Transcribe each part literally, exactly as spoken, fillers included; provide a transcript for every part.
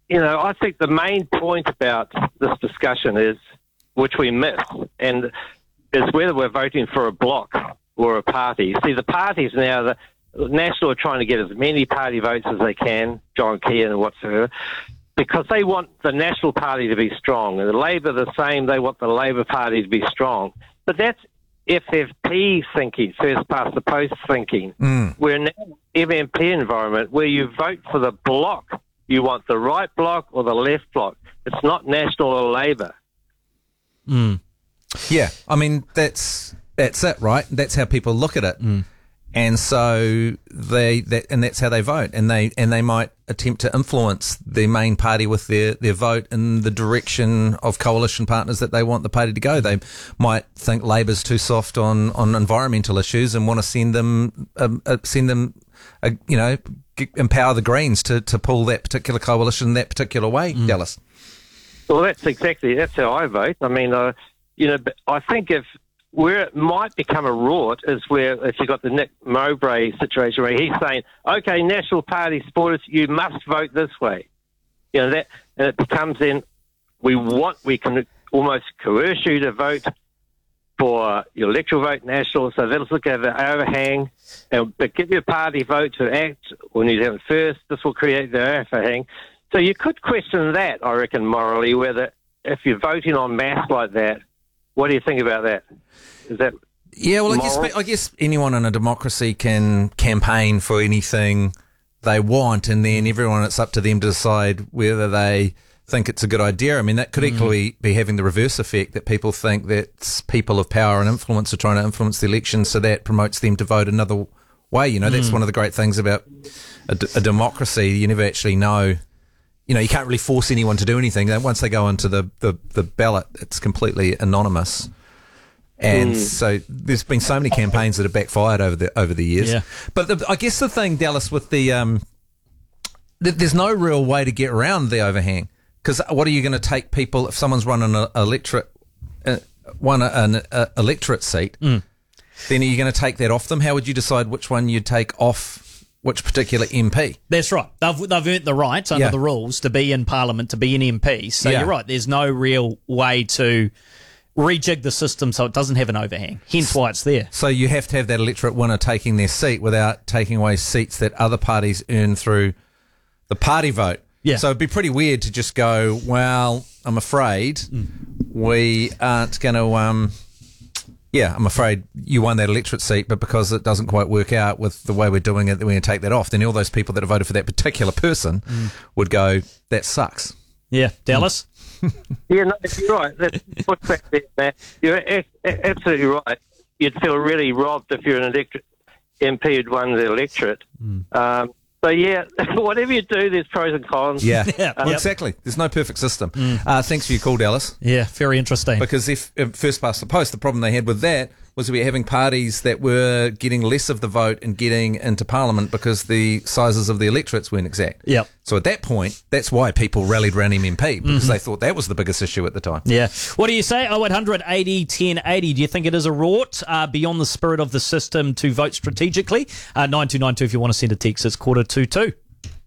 you know, I think the main point about this discussion is, which we miss, and is whether we're voting for a bloc or a party. See, the parties now, the National are trying to get as many party votes as they can, John Key and whatsoever, because they want the National Party to be strong. And the Labour the same, they want the Labour Party to be strong. But that's F F P thinking, first past the post thinking. Mm. We're now M M P environment where you vote for the bloc. You want the right bloc or the left bloc. It's not National or Labour. Mm. Yeah, I mean, that's that's it, right? That's how people look at it. Mm. And so they, that, and that's how they vote, and they and they might attempt to influence their main party with their, their vote in the direction of coalition partners that they want the party to go. They might think Labor's too soft on, on environmental issues and want to send them um, uh, send them, uh, you know, g- empower the Greens to, to pull that particular coalition that particular way. Mm. Dallas. Well, that's exactly that's how I vote. I mean, uh, you know, but I think if where it might become a rort is where if you've got the Nick Mowbray situation where he's saying, okay, National Party supporters, you must vote this way. You know, that, and it becomes then, we want, we can almost coerce you to vote for your electoral vote National, so let's look at the overhang, and, but give your party vote to act or New Zealand First, this will create the overhang. So you could question that, I reckon, morally, whether if you're voting en masse like that, what do you think about that? Is that yeah? Well, I guess moral? I guess anyone in a democracy can campaign for anything they want, and then everyone, it's up to them to decide whether they think it's a good idea. I mean, that could Mm. equally be having the reverse effect, that people think that people of power and influence are trying to influence the election, so that promotes them to vote another way. You know, that's Mm. one of the great things about a, d- a democracy. You never actually know. You know, you can't really force anyone to do anything. Once they go into the, the, the ballot, it's completely anonymous. And Mm. so there's been so many campaigns that have backfired over the over the years. Yeah. But the, I guess the thing, Dallas, with the um, th- there's no real way to get around the overhang, because what are you going to take people if someone's running an electorate, uh, won a, an a electorate seat? Mm. Then are you going to take that off them? How would you decide which one you'd take off? Which particular M P? That's right. They've they've earned the right under Yeah. the rules to be in Parliament, to be an M P. So Yeah. you're right. There's no real way to rejig the system so it doesn't have an overhang. Hence why it's there. So you have to have that electorate winner taking their seat without taking away seats that other parties earn through the party vote. Yeah. So it'd be pretty weird to just go, well, I'm afraid Mm. we aren't going to, um, yeah, I'm afraid you won that electorate seat, but because it doesn't quite work out with the way we're doing it, we're going to take that off. Then all those people that have voted for that particular person Mm. would go, that sucks. Yeah. Dallas? Yeah, no, you're right. That's put back there, Matt. You're a- a- absolutely right. You'd feel really robbed if you're an electorate M P who'd won the electorate. Mm. Um, so, yeah, whatever you do, there's pros and cons. Yeah, Yeah, well, yep. exactly. There's no perfect system. Uh, thanks for your call, Dallas. Yeah. Very interesting. Because if, if first past the post, the problem they had with that was we were having parties that were getting less of the vote and getting into Parliament because the sizes of the electorates weren't exact. Yep. So at that point, that's why people rallied around M M P, because Mm-hmm. they thought that was the biggest issue at the time. Yeah. What do you say? oh eight hundred eighty ten eighty. Do you think it is a rort uh, beyond the spirit of the system to vote strategically? Uh, nine two nine two if you want to send a text. It's quarter to two.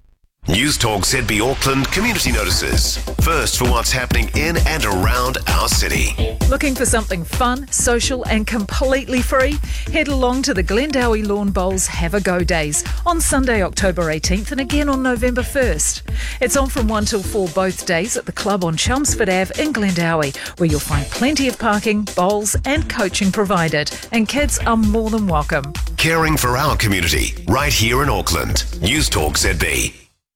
News Talk Z B Auckland community notices. First for what's happening in and around our city. Looking for something fun, social and completely free? Head along to the Glendowie Lawn Bowls Have a Go Days on Sunday, October eighteenth and again on November first. It's on from one till four both days at the club on Chelmsford Avenue in Glendowie, where you'll find plenty of parking, bowls and coaching provided, and kids are more than welcome. Caring for our community right here in Auckland. News Talk Z B.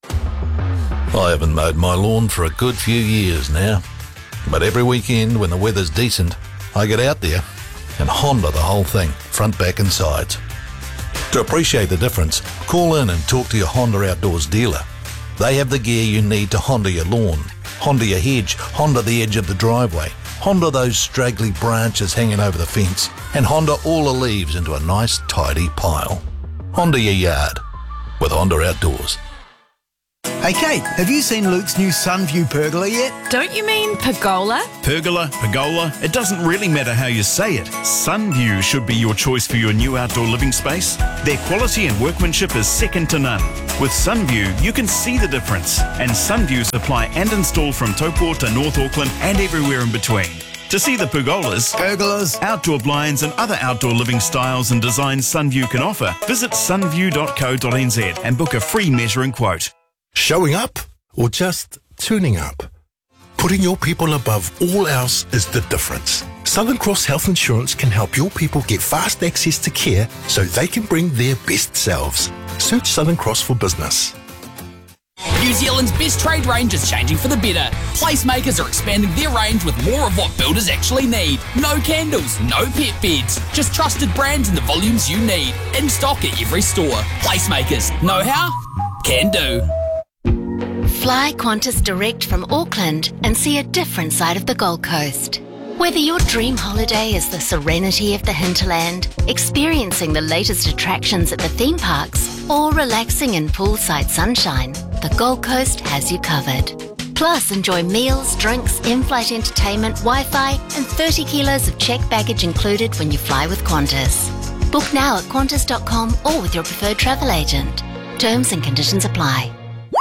I haven't mowed my lawn for a good few years now, but every weekend when the weather's decent, I get out there and Honda the whole thing, front, back and sides. To appreciate the difference, call in and talk to your Honda Outdoors dealer. They have the gear you need to Honda your lawn, Honda your hedge, Honda the edge of the driveway, Honda those straggly branches hanging over the fence, and Honda all the leaves into a nice tidy pile. Honda your yard with Honda Outdoors. Hey Kate, have you seen Luke's new Sunview pergola yet? Don't you mean pergola? Pergola, pergola, it doesn't really matter how you say it. Sunview should be your choice for your new outdoor living space. Their quality and workmanship is second to none. With Sunview, you can see the difference. And Sunview supply and install from Taupo to North Auckland and everywhere in between. To see the pergolas, Pergolas, outdoor blinds and other outdoor living styles and designs Sunview can offer, visit sunview dot co dot n z and book a free measuring quote. Showing up or just tuning up? Putting your people above all else is the difference. Southern Cross Health Insurance can help your people get fast access to care so they can bring their best selves. Search Southern Cross for business. New Zealand's best trade range is changing for the better. Placemakers are expanding their range with more of what builders actually need. No candles, no pet beds, just trusted brands in the volumes you need. In stock at every store. Placemakers, know how? Can do. Fly Qantas direct from Auckland and see a different side of the Gold Coast. Whether your dream holiday is the serenity of the hinterland, experiencing the latest attractions at the theme parks, or relaxing in poolside sunshine, the Gold Coast has you covered. Plus, enjoy meals, drinks, in-flight entertainment, Wi-Fi, and thirty kilos of checked baggage included when you fly with Qantas. Book now at qantas dot com or with your preferred travel agent. Terms and conditions apply.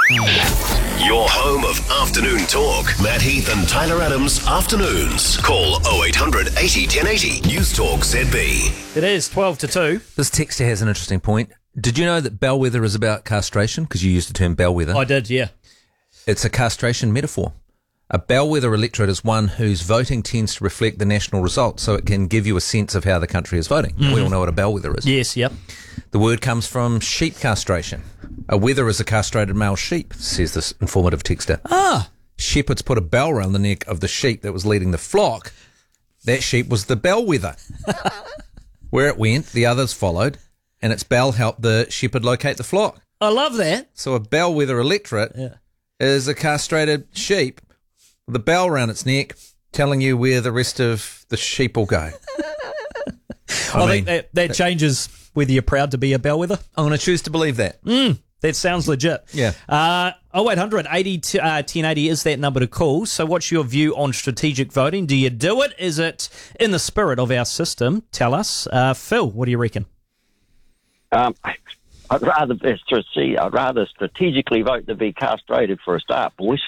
Your home of afternoon talk. Matt Heath and Tyler Adams afternoons. Call oh eight hundred eighty ten eighty. News Talk Z B. It is twelve to two. This texter has an interesting point. Did you know that bellwether is about castration? Because you used the term bellwether. I did, yeah. It's a castration metaphor. A bellwether electorate is one whose voting tends to reflect the national result, so it can give you a sense of how the country is voting. Mm-hmm. We all know what a bellwether is. Yes, yep. The word comes from sheep castration. A wether is a castrated male sheep, says this informative texter. Ah. Shepherds put a bell round the neck of the sheep that was leading the flock. That sheep was the bellwether. Where it went, the others followed, and its bell helped the shepherd locate the flock. I love that. So a bellwether electorate yeah. is a castrated sheep with a bell round its neck telling you where the rest of the sheep will go. I, I mean, think that, that changes whether you're proud to be a bellwether. I'm going to choose to believe that. Mm, that sounds legit. Yeah. Uh, oh eight hundred eighty ten eighty is that number to call. So what's your view on strategic voting? Do you do it? Is it in the spirit of our system? Tell us. Uh, Phil, what do you reckon? Um, I'd rather I'd rather strategically vote to be castrated for a start, boys.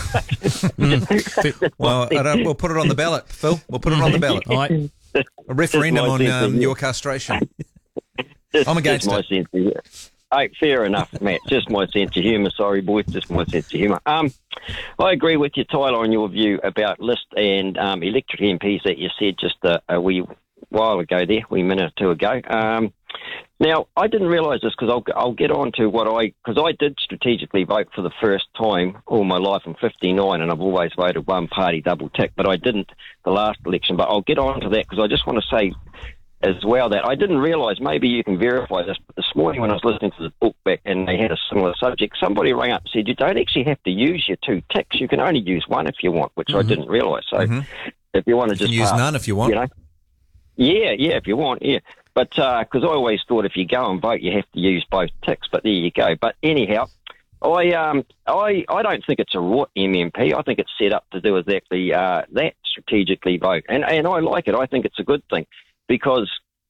mm. Well, I don't, we'll put it on the ballot, Phil. We'll put it on the ballot. All right. A referendum on um, your castration. Just, I'm against just my it. Sense of humour. Hey, fair enough, Matt. Just my sense of humour. Sorry, boys. Just my sense of humour. Um, I agree with you, Tyler, on your view about list and um, electorate M Ps that you said just a, a wee while ago there, wee minute or two ago. Um, now, I didn't realise this because I'll, I'll get on to what I... Because I did strategically vote for the first time all my life. I'm fifty-nine and I've always voted one party double tick, but I didn't the last election. But I'll get on to that because I just want to say as well that I didn't realise, maybe you can verify this, but this morning when I was listening to the book back and they had a similar subject, somebody rang up and said, you don't actually have to use your two ticks. You can only use one if you want, which mm-hmm. I didn't realise. So mm-hmm. if you want to you just... can use pass, none if you want. You know, yeah, yeah, if you want, yeah. But because uh, I always thought if you go and vote, you have to use both ticks. But there you go. But anyhow, I um I, I don't think it's a rot M M P. I think it's set up to do exactly uh, that, strategically vote, and and I like it. I think it's a good thing because,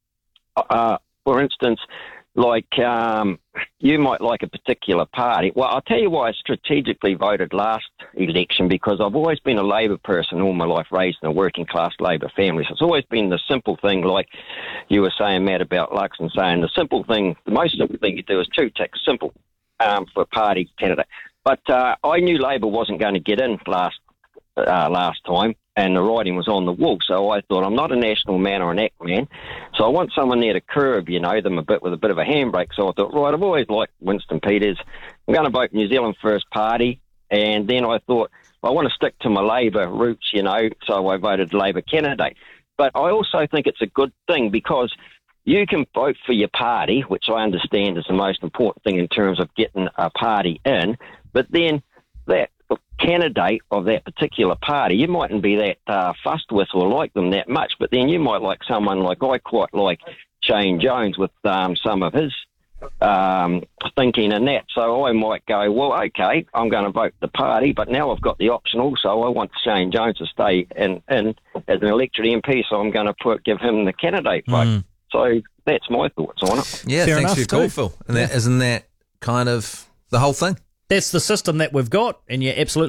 uh, for instance, like um, you might like a particular party. Well, I'll tell you why I strategically voted last election, because I've always been a Labor person all my life, raised in a working class Labor family. So it's always been the simple thing, like you were saying, Matt, about Lux, and saying the simple thing, the most simple thing you do is two ticks, simple, um, for a party candidate. But uh, I knew Labor wasn't going to get in last uh, last time, and the writing was on the wall. So I thought, I'm not a national man or an act man, so I want someone there to curb, you know, them a bit with a bit of a handbrake. So I thought, right, I've always liked Winston Peters. I'm going to vote New Zealand First Party. And then I thought, I want to stick to my Labor roots, you know, so I voted Labor candidate. But I also think it's a good thing because you can vote for your party, which I understand is the most important thing in terms of getting a party in, but then that candidate of that particular party, you mightn't be that uh, fussed with or like them that much, but then you might like someone like, I quite like Shane Jones with um, some of his um, thinking and that. So I might go, well, okay, I'm going to vote the party, but now I've got the option also. I want Shane Jones to stay in, in as an elected M P, so I'm going to put give him the candidate vote. Mm. So that's my thoughts on it. Yeah, Fair thanks enough for your call, too. Phil. And that, isn't that kind of the whole thing? That's the system that we've got, and you're absolutely